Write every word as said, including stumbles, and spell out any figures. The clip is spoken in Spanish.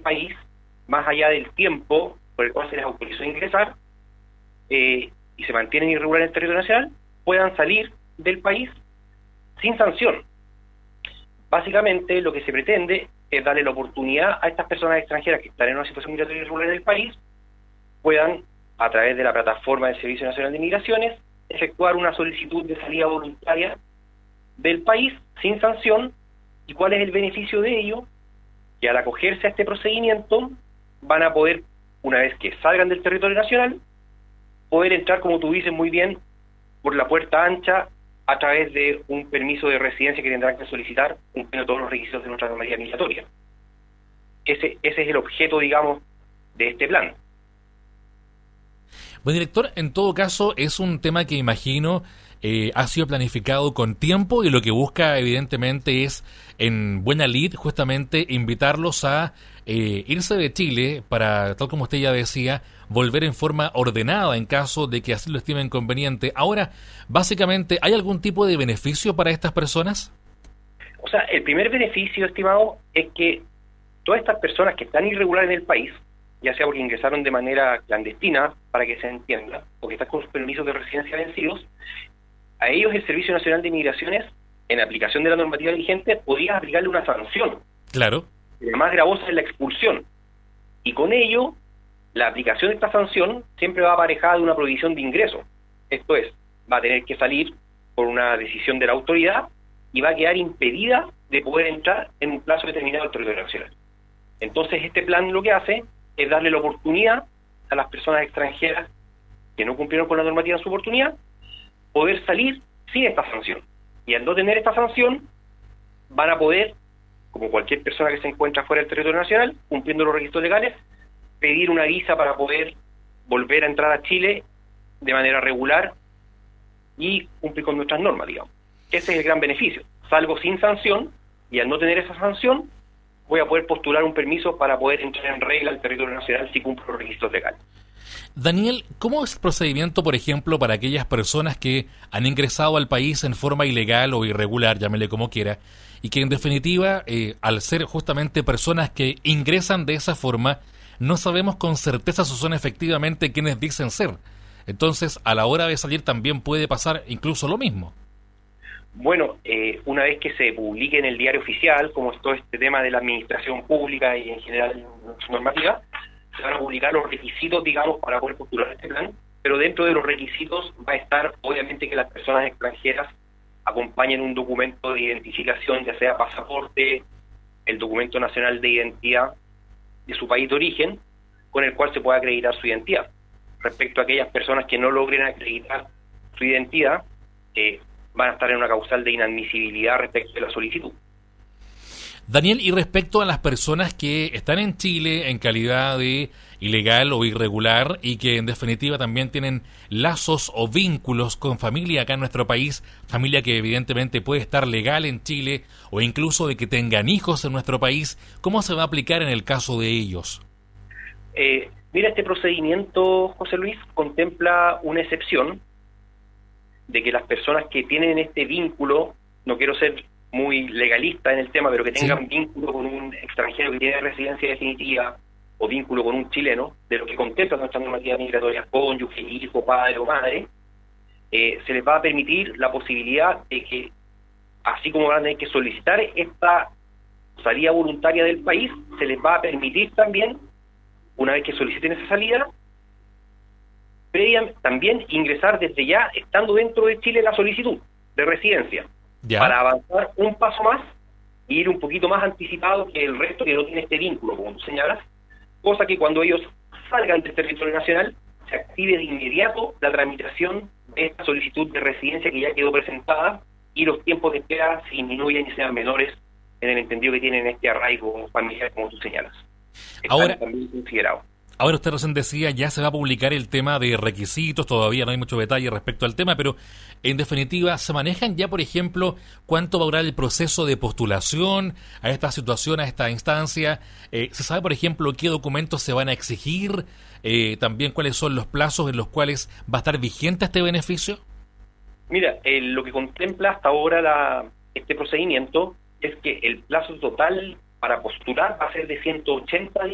país, más allá del tiempo por el cual se les autorizó a ingresar, eh, y se mantienen irregulares en el territorio nacional, puedan salir del país sin sanción. Básicamente lo que se pretende es darle la oportunidad a estas personas extranjeras que están en una situación migratoria irregular en el país, puedan, a través de la plataforma del Servicio Nacional de Migraciones, efectuar una solicitud de salida voluntaria del país sin sanción. ¿Y cuál es el beneficio de ello? Que al acogerse a este procedimiento van a poder, una vez que salgan del territorio nacional, poder entrar, como tú dices muy bien, por la puerta ancha a través de un permiso de residencia que tendrán que solicitar cumpliendo todos los requisitos de nuestra normativa migratoria. Ese, ese es el objeto, digamos, de este plan. Bueno, director, en todo caso es un tema que imagino eh, ha sido planificado con tiempo y lo que busca evidentemente es, en buena lid, justamente invitarlos a eh, irse de Chile para, tal como usted ya decía, volver en forma ordenada en caso de que así lo estimen conveniente. Ahora, básicamente, ¿hay algún tipo de beneficio para estas personas? O sea, el primer beneficio, estimado, es que todas estas personas que están irregulares en el país, ya sea porque ingresaron de manera clandestina, para que se entienda, o que están con sus permisos de residencia vencidos, a ellos el Servicio Nacional de Migraciones, en aplicación de la normativa vigente, podría aplicarle una sanción. Claro. La más gravosa es la expulsión. Y con ello, la aplicación de esta sanción siempre va aparejada de una prohibición de ingreso. Esto es, va a tener que salir por una decisión de la autoridad y va a quedar impedida de poder entrar en un plazo determinado al territorio nacional. Entonces, este plan lo que hace es darle la oportunidad a las personas extranjeras que no cumplieron con la normativa en su oportunidad, poder salir sin esta sanción. Y al no tener esta sanción, van a poder, como cualquier persona que se encuentra fuera del territorio nacional, cumpliendo los requisitos legales, pedir una visa para poder volver a entrar a Chile de manera regular y cumplir con nuestras normas, digamos. Ese es el gran beneficio. Salgo sin sanción y al no tener esa sanción, voy a poder postular un permiso para poder entrar en regla al territorio nacional si cumplo los requisitos legales. Daniel, ¿cómo es el procedimiento, por ejemplo, para aquellas personas que han ingresado al país en forma ilegal o irregular, llámele como quiera, y que en definitiva, eh, al ser justamente personas que ingresan de esa forma, no sabemos con certeza si son efectivamente quienes dicen ser? Entonces, a la hora de salir también puede pasar incluso lo mismo. Bueno, eh, una vez que se publique en el diario oficial, como es todo este tema de la administración pública y en general su normativa, se van a publicar los requisitos, digamos, para poder postular este plan, pero dentro de los requisitos va a estar, obviamente, que las personas extranjeras acompañen un documento de identificación, ya sea pasaporte, el documento nacional de identidad de su país de origen, con el cual se pueda acreditar su identidad. Respecto a aquellas personas que no logren acreditar su identidad, eh, van a estar en una causal de inadmisibilidad respecto de la solicitud. Daniel, y respecto a las personas que están en Chile en calidad de ilegal o irregular y que en definitiva también tienen lazos o vínculos con familia acá en nuestro país, familia que evidentemente puede estar legal en Chile o incluso de que tengan hijos en nuestro país, ¿cómo se va a aplicar en el caso de ellos? Eh, mira, este procedimiento, José Luis, contempla una excepción de que las personas que tienen este vínculo, no quiero ser muy legalista en el tema, pero que tengan sí. vínculo con un extranjero que tiene residencia definitiva o vínculo con un chileno, de lo que contempla nuestra normativa migratoria, cónyuge, hijo, padre o madre, eh, se les va a permitir la posibilidad de que, así como van a tener que solicitar esta salida voluntaria del país, se les va a permitir también, una vez que soliciten esa salida, previa, también ingresar desde ya, estando dentro de Chile, la solicitud de residencia. Ya. Para avanzar un paso más e ir un poquito más anticipado que el resto que no tiene este vínculo, como tú señalas, cosa que cuando ellos salgan del territorio nacional se active de inmediato la tramitación de esta solicitud de residencia que ya quedó presentada y los tiempos de espera se disminuyan y sean menores en el entendido que tienen este arraigo familiar, como tú señalas. Están Ahora, también considerados. Ahora usted recién decía, ya se va a publicar el tema de requisitos, todavía no hay mucho detalle respecto al tema, pero en definitiva, ¿se manejan ya, por ejemplo, cuánto va a durar el proceso de postulación a esta situación, a esta instancia? Eh, ¿Se sabe, por ejemplo, qué documentos se van a exigir? Eh, también, ¿cuáles son los plazos en los cuales va a estar vigente este beneficio? Mira, eh, lo que contempla hasta ahora la, este procedimiento es que el plazo total para postular va a ser de ciento ochenta días.